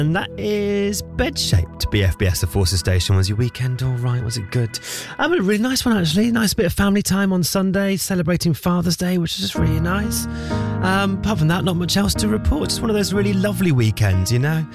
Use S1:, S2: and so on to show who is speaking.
S1: And that is Bed-Shaped, BFBS, the Forces Station. Was your weekend all right? Was it good? A really nice one, actually. Nice bit of family time on Sunday, celebrating Father's Day, which is just really nice. Apart from that, not much else to report. Just one of those really lovely weekends, you know?